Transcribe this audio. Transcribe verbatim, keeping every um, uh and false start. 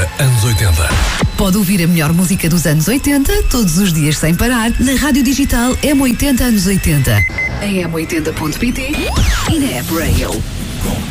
oitenta, anos oitenta. Pode ouvir a melhor música dos anos oitenta, todos os dias sem parar, na rádio digital M oitenta anos oitenta. Em m oitenta ponto pt e na App Radio.